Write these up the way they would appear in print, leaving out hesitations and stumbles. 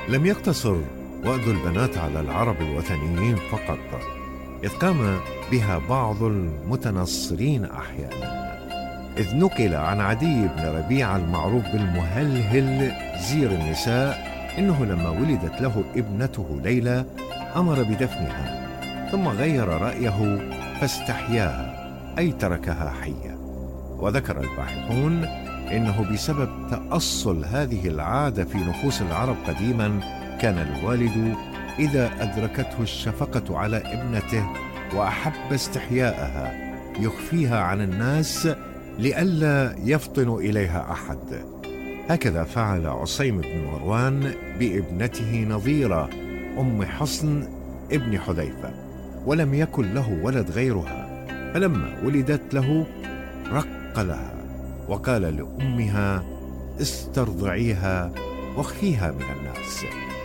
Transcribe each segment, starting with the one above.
لم يقتصر وأد البنات على العرب الوثنيين فقط، إذ قام بها بعض المتنصرين أحيانا، إذ نقل عن عدي بن ربيعة المعروف بالمهلهل زير النساء إنه لما ولدت له ابنته ليلى أمر بدفنها، ثم غير رأيه فاستحياها، أي تركها حية. وذكر الباحثون إنه بسبب تأصل هذه العادة في نفوس العرب قديما، كان الوالد إذا أدركته الشفقة على ابنته وأحب استحياءها يخفيها عن الناس لئلا يفطن إليها أحد. هكذا فعل عصيم بن مروان بابنته نظيرة أم حصن ابن حذيفة، ولم يكن له ولد غيرها، فلما ولدت له رق لها وقال لأمها: استرضعيها واخفيها من الناس.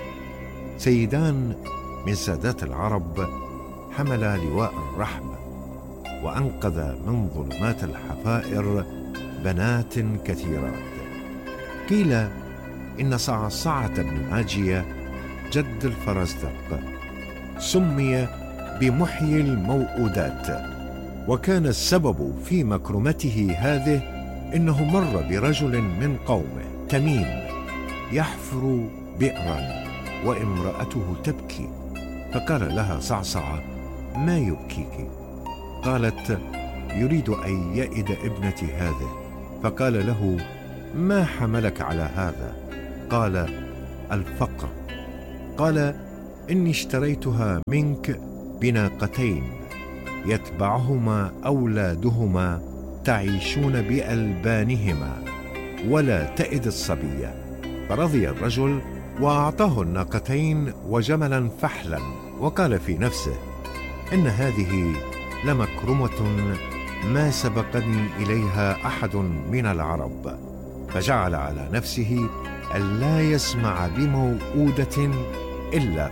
سيدان من سادات العرب حملا لواء الرحمة، وأنقذ من ظلمات الحفائر بنات كثيرات. قيل إن صعصعة بن ناجية جد الفرزدق سمي بمحيي الموؤودات، وكان السبب في مكرمته هذه إنه مر برجل من قومه تميم يحفر بئرا وامرأته تبكي، فقال لها صعصعة: ما يبكيك؟ قالت: يريد أن يئد ابنتي هذه. فقال له: ما حملك على هذا؟ قال: الفقر. قال: إني اشتريتها منك بناقتين يتبعهما أولادهما تعيشون بألبانهما ولا تئد الصبية. فرضي الرجل وأعطاه الناقتين وجملا فحلا، وقال في نفسه: إن هذه لمكرمة ما سبقني إليها أحد من العرب. فجعل على نفسه ألا يسمع بموؤودة إلا